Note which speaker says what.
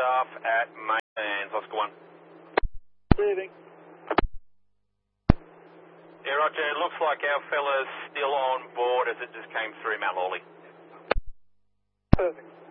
Speaker 1: staff at Mainlands, Oscar 1.
Speaker 2: Receiving.
Speaker 1: Yeah, roger. It looks like our fella's still on board as it just came through Mount Lawley.
Speaker 2: Perfect.